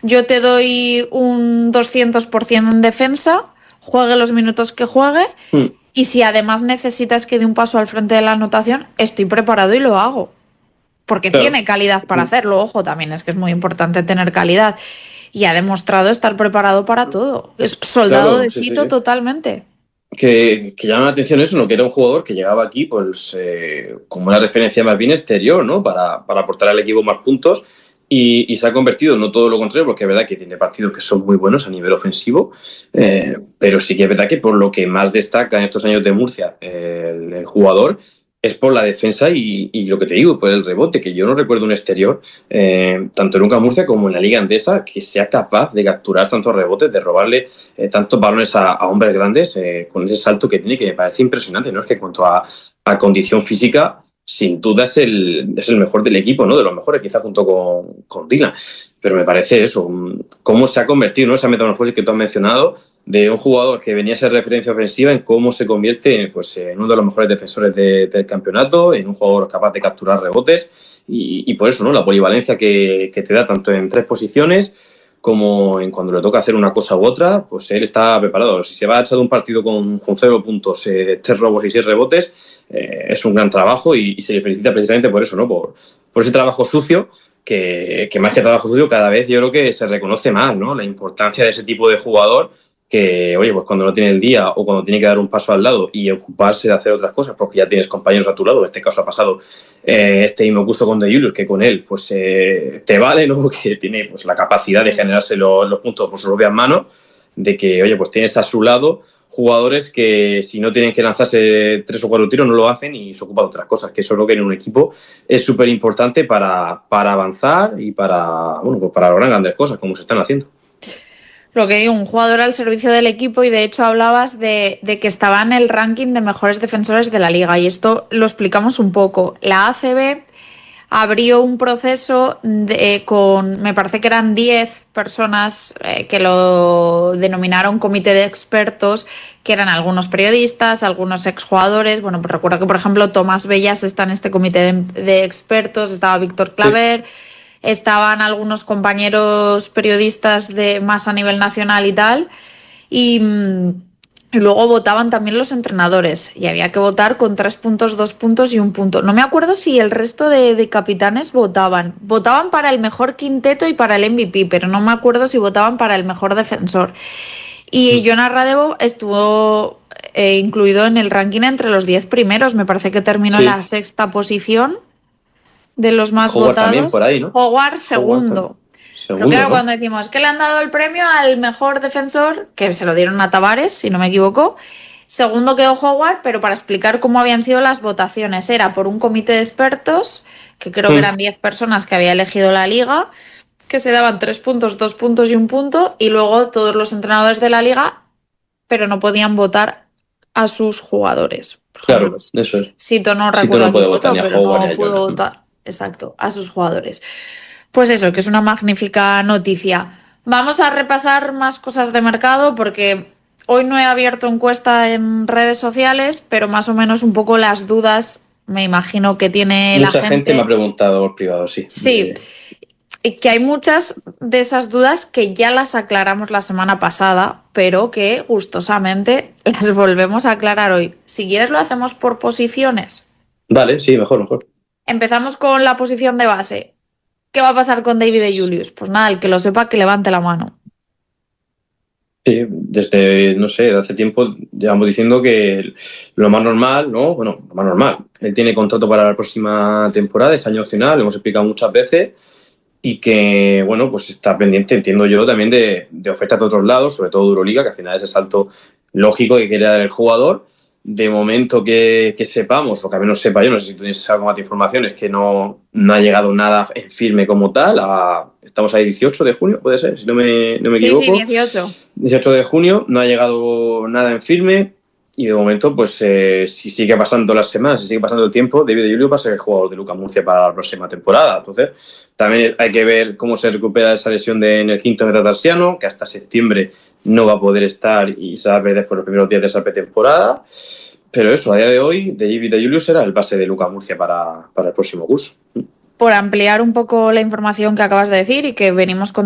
yo te doy un 200% en defensa, juegue los minutos que juegue, Mm, y si además necesitas que dé un paso al frente de la anotación, estoy preparado y lo hago. Porque claro. tiene calidad para Mm. hacerlo, ojo, también es que es muy importante tener calidad. Y ha demostrado estar preparado para todo. Es soldado Claro, de sí, sí, sitio sí. totalmente. Que llama la atención eso, ¿no? Que era un jugador que llegaba aquí pues como una referencia más bien exterior, ¿no? Para aportar al equipo más puntos y se ha convertido, no todo lo contrario, porque es verdad que tiene partidos que son muy buenos a nivel ofensivo, pero sí que es verdad que por lo que más destaca en estos años de Murcia el jugador es por la defensa y lo que te digo, por el rebote, que yo no recuerdo un exterior, tanto en UCA Murcia como en la Liga Andesa, que sea capaz de capturar tantos rebotes, de robarle tantos balones a hombres grandes con ese salto que tiene, que me parece impresionante, ¿no? Es que en cuanto a condición física, sin duda es el mejor del equipo, ¿no? De los mejores, quizá junto con Dylan. Pero me parece eso, cómo se ha convertido, ¿no? Esa metamorfosis que tú has mencionado de un jugador que venía a ser referencia ofensiva en cómo se convierte pues, en uno de los mejores defensores del campeonato, en un jugador capaz de capturar rebotes y por eso, ¿no? La polivalencia que te da tanto en tres posiciones como en cuando le toca hacer una cosa u otra, pues él está preparado. Si se va a echar un partido con 0 puntos, 3 robos y 6 rebotes, es un gran trabajo y se le felicita precisamente por eso, ¿no? Por ese trabajo sucio, que más que trabajo sucio, cada vez yo creo que se reconoce más, ¿no? La importancia de ese tipo de jugador que, oye, pues cuando no tiene el día o cuando tiene que dar un paso al lado y ocuparse de hacer otras cosas, porque ya tienes compañeros a tu lado, en este caso ha pasado este mismo curso con De Julius, que con él pues te vale, ¿no? Porque tiene pues la capacidad de generarse los puntos por sus propias manos, de que, oye, pues tienes a su lado jugadores que si no tienen que lanzarse 3 o 4 tiros no lo hacen y se ocupan de otras cosas, que eso es lo que en un equipo es súper importante para avanzar y bueno, pues para lograr grandes cosas como se están haciendo. Lo que digo, un jugador al servicio del equipo y de hecho hablabas de que estaba en el ranking de mejores defensores de la liga y esto lo explicamos un poco. La ACB abrió un proceso me parece que eran 10 personas que lo denominaron comité de expertos, que eran algunos periodistas, algunos exjugadores. Bueno, pues recuerdo que, por ejemplo, Tomás Bellas está en este comité de expertos, estaba Víctor Sí, Claver, estaban algunos compañeros periodistas de más a nivel nacional y tal. Y, y luego votaban también los entrenadores y había que votar con 3 puntos, 2 puntos y 1 punto. No me acuerdo si el resto de capitanes votaban. Votaban para el mejor quinteto y para el MVP, pero no me acuerdo si votaban para el mejor defensor. Y Jonas Radebo estuvo incluido en el ranking entre los 10 primeros. Me parece que terminó en la sí. sexta posición de los más Howard también votados. por ahí, ¿no? Howard Howard también. segundo. Pero Segundo, claro, cuando ¿no? decimos que le han dado el premio al mejor defensor, que se lo dieron a Tavares, si no me equivoco, segundo quedó Howard, pero para explicar cómo habían sido las votaciones, era por un comité de expertos, que creo que eran 10 personas que había elegido la liga, que se daban 3 puntos, 2 puntos y 1 punto, y luego todos los entrenadores de la liga, pero no podían votar a sus jugadores. Por ejemplo, Claro, eso es. Sito no Sito recuerdo a no quién puede votar votó, ni a pero Howard ni no a pudo Jonas. votar, exacto, a sus jugadores. Pues eso, que es una magnífica noticia. Vamos a repasar más cosas de mercado porque hoy no he abierto encuesta en redes sociales, pero más o menos un poco las dudas me imagino que tiene la Mucha gente me ha gente. preguntado por privado, sí. Sí, y que hay muchas de esas dudas que ya las aclaramos la semana pasada, pero que gustosamente las volvemos a aclarar hoy. Si quieres lo hacemos por posiciones. Vale, sí, mejor, mejor. Empezamos con la posición de base. ¿Qué va a pasar con David de Julius? Pues nada, el que lo sepa que levante la mano. Sí, desde, no sé, de hace tiempo llevamos diciendo que lo más normal, ¿no? Bueno, lo más normal. Él tiene contrato para la próxima temporada, es año opcional, lo hemos explicado muchas veces, y que, bueno, pues está pendiente, entiendo yo, también de ofertas de otros lados, sobre todo de Euroliga, que al final es el salto lógico que quiere dar el jugador. De momento que sepamos, o que al menos sepa yo, no sé si tienes algo más de información, es que no ha llegado nada en firme como tal. Estamos ahí 18 de junio, puede ser, si no me Sí, sí, equivoco. 18. 18 de junio, no ha llegado nada en firme y de momento, pues si sigue pasando las semanas, si sigue pasando el tiempo, David de Julio va a ser el jugador de Luka Murcia para la próxima temporada. Entonces, también hay que ver cómo se recupera esa lesión en el quinto metatarsiano, que hasta septiembre no va a poder estar y se va a perder por los primeros días de esa pretemporada. Pero eso, a día de hoy, David de Julio será el base de Luka Murcia para el próximo curso. Por ampliar un poco la información que acabas de decir y que venimos con